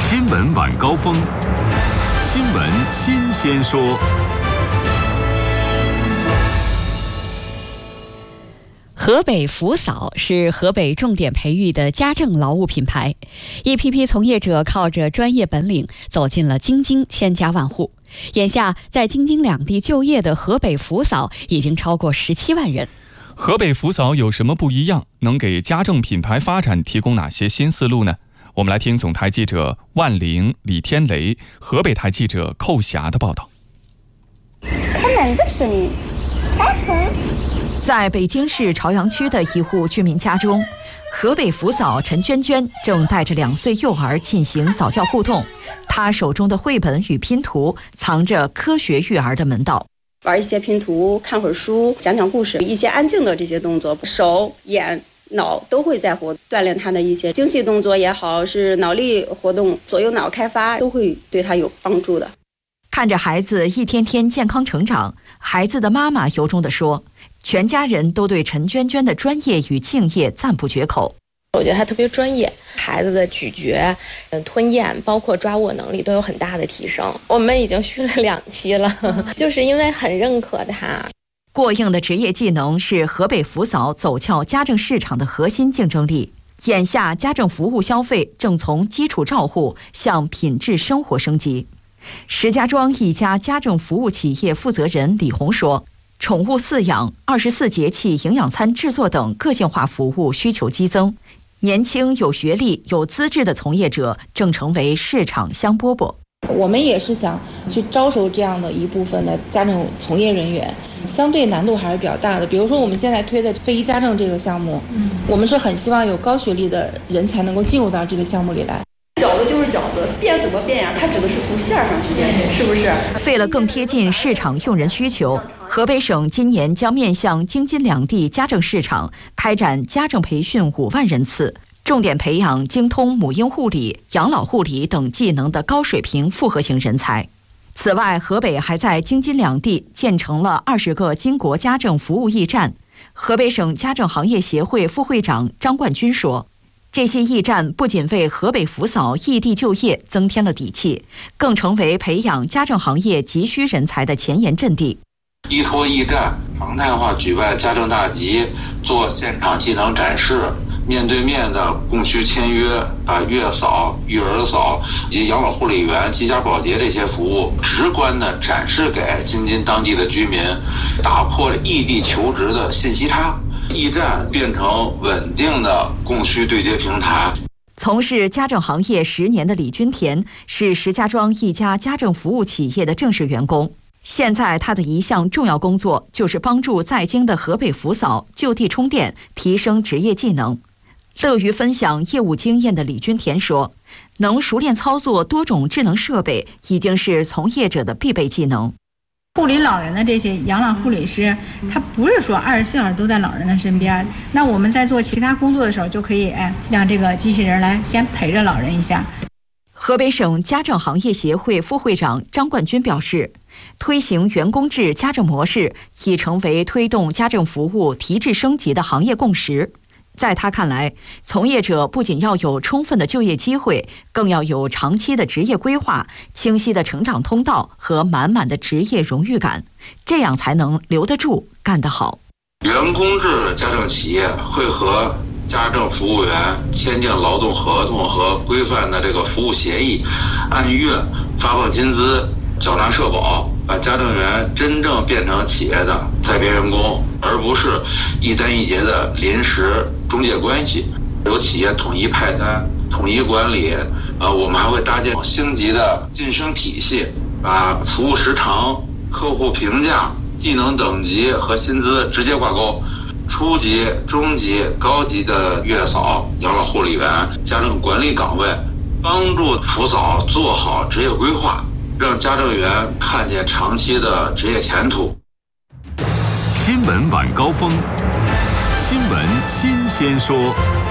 新闻晚高峰，新闻新鲜说。 河北福嫂是河北重点培育的家政劳务品牌，一批批从业者靠着专业本领走进了京津千家万户。眼下，在京津两地就业的河北福嫂已经超过17万人。 河北福嫂有什么不一样？能给家政品牌发展提供哪些新思路呢？我们来听总台记者万玲、李天雷、河北台记者寇霞的报道。 开门的声音，开门。 在北京市朝阳区的一户居民家中，河北福嫂陈娟娟正带着2岁幼儿进行早教互动。她手中的绘本与拼图藏着科学育儿的门道。 玩一些拼图，看会儿书，讲讲故事，一些安静的这些动作，手、眼、脑都会在活，锻炼他的一些精细动作也好，是脑力活动、左右脑开发，都会对他有帮助的。 看着孩子一天天健康成长，孩子的妈妈由衷地说，全家人都对陈娟娟的专业与敬业赞不绝口。 我觉得他特别专业，孩子的咀嚼、吞咽，包括抓握能力都有很大的提升。我们已经续了2期了，就是因为很认可他。 过硬的职业技能是河北福嫂走俏家政市场的核心竞争力。眼下，家政服务消费正从基础照护向品质生活升级。石家庄一家家政服务企业负责人李红说，宠物饲养、24节气营养餐制作等个性化服务需求激增，年轻有学历有资质的从业者正成为市场香饽饽。 我们也是想去招收这样的一部分的家政从业人员，相对难度还是比较大的。比如说我们现在推的非遗家政这个项目，我们是很希望有高学历的人才能够进入到这个项目里来。 饺子就是饺子，变怎么变呀？它指的是从馅上去变，是不是？ 为了更贴近市场用人需求，河北省今年将面向京津两地家政市场开展家政培训5万人次，重点培养精通母婴护理、养老护理等技能的高水平复合型人才。此外，河北还在京津两地建成了20个金国家政服务驿站。河北省家政行业协会副会长张冠军说，这些驿站不仅为河北福嫂异地就业增添了底气，更成为培养家政行业急需人才的前沿阵地。 依托驿站，常态化举办家政大集，做现场技能展示，面对面的供需签约，把月嫂、育儿嫂及养老护理员、居家保洁这些服务直观地展示给京津当地的居民，打破了异地求职的信息差。驿站变成稳定的供需对接平台。 从事家政行业10年的李君田是石家庄一家家政服务企业的正式员工。现在他的一项重要工作就是帮助在京的河北福嫂就地充电，提升职业技能。乐于分享业务经验的李君田说，能熟练操作多种智能设备已经是从业者的必备技能。 护理老人的这些养老护理师，他不是说24小时都在老人的身边，那我们在做其他工作的时候就可以让这个机器人来先陪着老人一下。 河北省家政行业协会副会长张冠军表示，推行员工制家政模式已成为推动家政服务提质升级的行业共识。在他看来，从业者不仅要有充分的就业机会，更要有长期的职业规划、清晰的成长通道和满满的职业荣誉感，这样才能留得住、干得好。 员工制家政企业会和家政服务员签订劳动合同和规范的这个服务协议，按月发放薪资、缴纳社保，把家政员真正变成企业的在编员工，而不是一单一节的临时中介关系。由企业统一派单、统一管理，我们还会搭建星级的晋升体系，把服务时长、客户评价、技能等级和薪资直接挂钩。初级、中级、高级的月嫂、养老护理员、家政管理岗位，帮助福嫂做好职业规划，让家政员看见长期的职业前途。 新闻晚高峰，新闻新鲜说。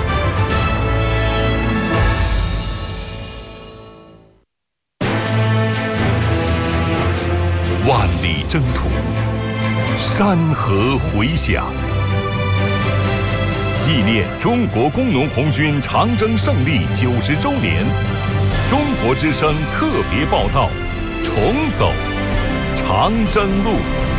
万里征途，山河回响。 纪念中国工农红军长征胜利90周年，中国之声特别报道：重走长征路。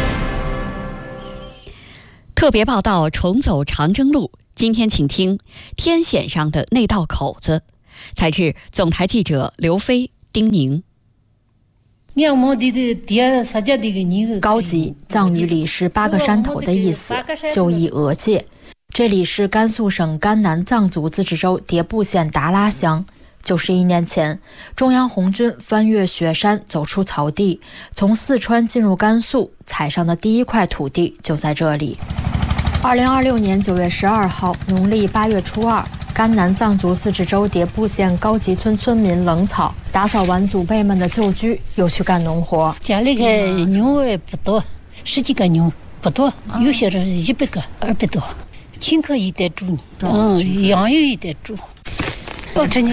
特别报道：重走长征路。今天请听天险上的那道口子，采自总台记者刘飞、丁宁。 高级藏语里是8个山头的意思，就译额界。这里是甘肃省甘南藏族自治州迭部县达拉乡。91年前，中央红军翻越雪山走出草地，从四川进入甘肃，踩上的第一块土地就在这里。2026年9月12号，农历8月初2，甘南藏族自治州迭部县高级村村民冷草打扫完祖辈们的旧居，又去干农活。 家里的牛也不多，10几个牛不多，有些人100个、200多，亲可一点猪呢，羊有一点猪。真的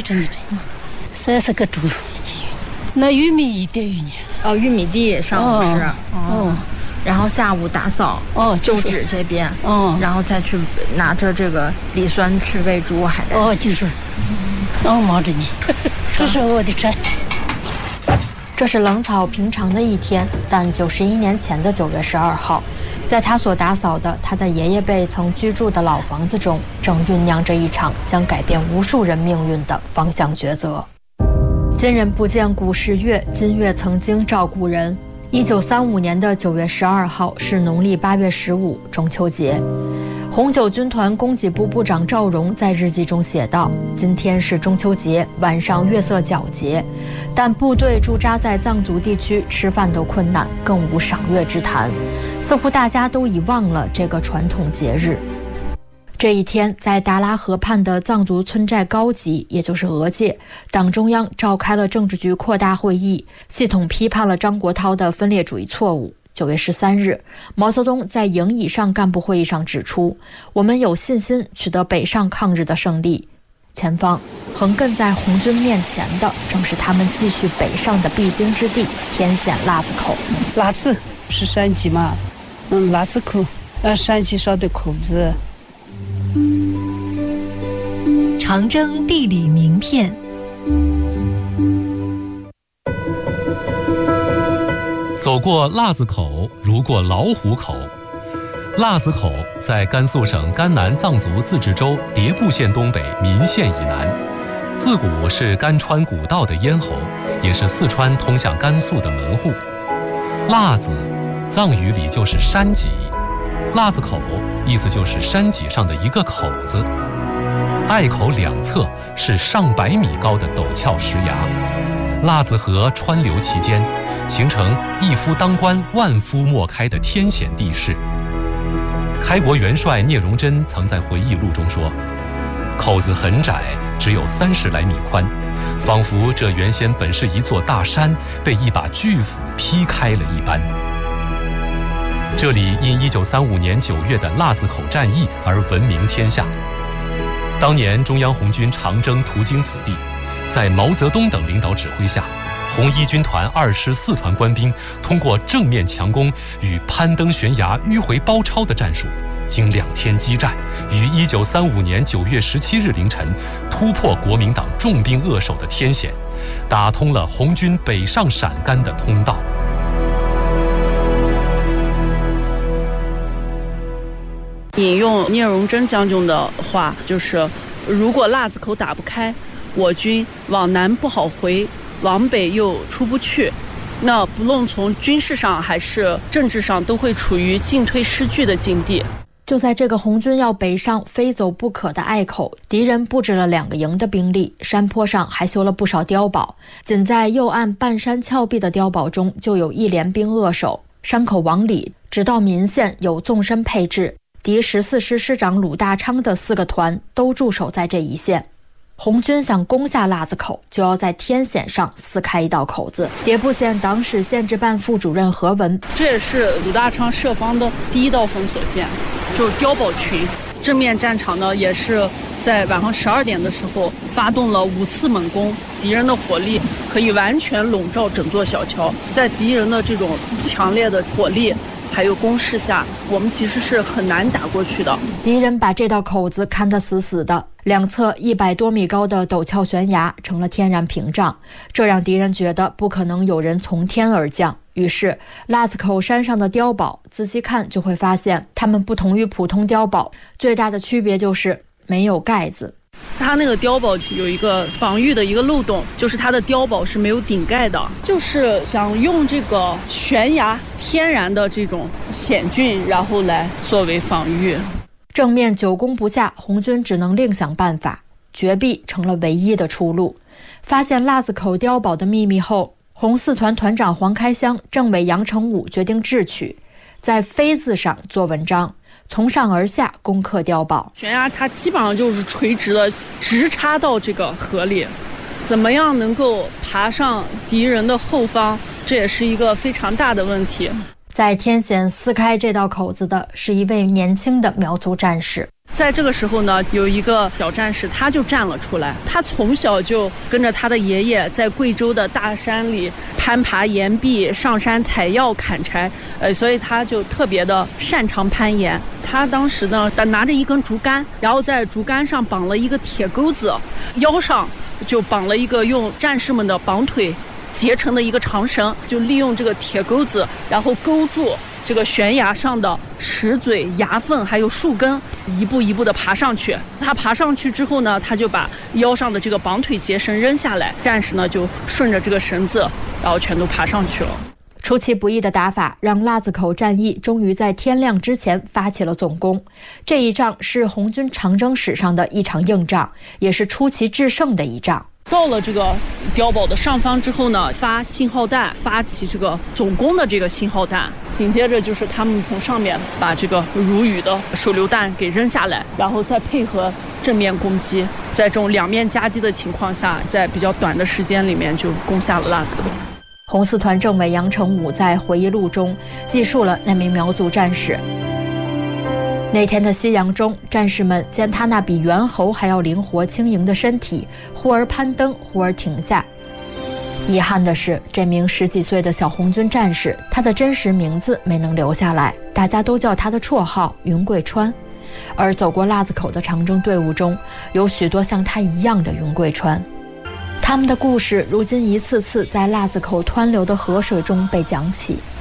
，30个猪。那玉米一点玉米。 玉米地上午是。然后下午打扫旧址这边，然后再去拿着这个锂酸去喂猪，还得就是忙着呢。这是我的车。 这是冷草平常的一天，但91年前的9月12号，在他所打扫的他的爷爷辈曾居住的老房子中，正酝酿着一场将改变无数人命运的方向抉择。今人不见古时月，今月曾经照故人。1935年的9月12号是农历8月15，中秋节。红九军团供给部部长赵荣在日记中写道：今天是中秋节，晚上月色皎洁，但部队驻扎在藏族地区，吃饭都困难，更无赏月之谈，似乎大家都已忘了这个传统节日。这一天，在达拉河畔的藏族村寨高级，也就是额界，党中央召开了政治局扩大会议，系统批判了张国焘的分裂主义错误。9月13日，毛泽东在营以上干部会议上指出，我们有信心取得北上抗日的胜利。前方横亘在红军面前的，正是他们继续北上的必经之地——天险腊子口。 腊子是山鸡嘛？腊子口，山鸡上的口子。 长征地理名片。 走过腊子口，如过老虎口。腊子口在甘肃省甘南藏族自治州迭部县东北岷县以南，自古是甘川古道的咽喉，也是四川通向甘肃的门户。腊子，藏语里就是山脊，腊子口意思就是山脊上的一个口子。隘口两侧是上百米高的陡峭石崖，腊子河川流其间，形成一夫当关万夫莫开的天险地势。开国元帅聂荣臻曾在回忆录中说，口子很窄，只有30来米宽，仿佛这原先本是一座大山，被一把巨斧劈开了一般。这里因1935年9月的腊子口战役而闻名天下。当年中央红军长征途经此地，在毛泽东等领导指挥下，红一军团24团官兵通过正面强攻与攀登悬崖迂回包抄的战术，经2天激战，于1935年9月17日凌晨突破国民党重兵扼守的天险，打通了红军北上陕甘的通道。 引用聂荣臻将军的话，就是如果腊子口打不开，我军往南不好回，往北又出不去，那不论从军事上还是政治上，都会处于进退失据的境地。 就在这个红军要北上非走不可的隘口，敌人布置了2个营的兵力，山坡上还修了不少碉堡，仅在右岸半山峭壁的碉堡中就有1连兵扼守。山口往里直到岷县有纵深配置，敌14师师长鲁大昌的4个团都驻守在这一线。红军想攻下腊子口，就要在天险上撕开一道口子。迭部县党史县治办副主任何文， 这也是鲁大昌设防的第一道封锁线，就是碉堡群。正面战场呢，也是在晚上12点的时候发动了5次猛攻，敌人的火力可以完全笼罩整座小桥。在敌人的这种强烈的火力还有攻势下，我们其实是很难打过去的。 敌人把这道口子看得死死的，两侧100多米高的陡峭悬崖成了天然屏障，这让敌人觉得不可能有人从天而降。于是腊子口山上的碉堡，仔细看就会发现，它们不同于普通碉堡，最大的区别就是没有盖子。 它那个碉堡有一个防御的一个漏洞，就是它的碉堡是没有顶盖的，就是想用这个悬崖天然的这种险峻，然后来作为防御。 正面久攻不下，红军只能另想办法，绝壁成了唯一的出路。发现腊子口碉堡的秘密后，红四团团长黄开湘、政委杨成武决定智取，在飞字上做文章，从上而下攻克碉堡。 悬崖它基本上就是垂直的，直插到这个河里，怎么样能够爬上敌人的后方，这也是一个非常大的问题。 在天险撕开这道口子的是一位年轻的苗族战士。 在这个时候呢，有一个小战士他就站了出来，他从小就跟着他的爷爷在贵州的大山里攀爬岩壁，上山采药砍柴，所以他就特别的擅长攀岩。他当时呢拿着一根竹竿，然后在竹竿上绑了一个铁钩子，腰上就绑了一个用战士们的绑腿结成的一个长绳，就利用这个铁钩子，然后勾住这个悬崖上的石嘴、崖缝还有树根，一步一步的爬上去。他爬上去之后呢，他就把腰上的这个绑腿结绳扔下来，战士呢就顺着这个绳子，然后全都爬上去了。 出其不意的打法让腊子口战役终于在天亮之前发起了总攻。这一仗是红军长征史上的一场硬仗，也是出奇制胜的一仗。 到了这个碉堡的上方之后呢，发信号弹，发起这个总攻的这个信号弹。紧接着就是他们从上面把这个如雨的手榴弹给扔下来，然后再配合正面攻击，在这种两面夹击的情况下，在比较短的时间里面就攻下了腊子口。 红四团政委杨成武在回忆录中记述了那名苗族战士。那天的夕阳中，战士们见他那比猿猴还要灵活轻盈的身体，忽而攀登，忽而停下。遗憾的是，这名10几岁的小红军战士，他的真实名字没能留下来，大家都叫他的绰号云贵川。而走过腊子口的长征队伍中，有许多像他一样的云贵川。他们的故事如今一次次在腊子口湍流的河水中被讲起。